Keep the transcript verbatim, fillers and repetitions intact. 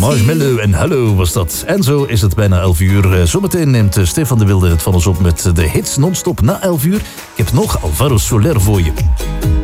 Marshmallow en Hallo was dat. En zo is het bijna elf uur. Zometeen neemt Stefan de Wilde het van ons op met de hits non-stop na elf uur. Ik heb nog Alvaro Soler voor je.